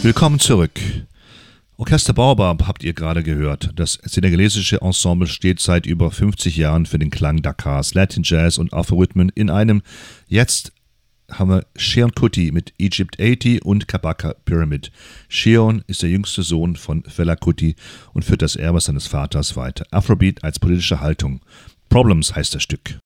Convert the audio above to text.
Willkommen zurück. Orchester Baobab habt ihr gerade gehört. Das senegalesische Ensemble steht seit über 50 Jahren für den Klang Dakars, Latin Jazz und Afro-Rhythmen in einem. Jetzt haben wir Seun Kuti mit Egypt 80 und Kabaka Pyramid. Seun ist der jüngste Sohn von Fela Kuti und führt das Erbe seines Vaters weiter. Afrobeat als politische Haltung. Problems heißt das Stück.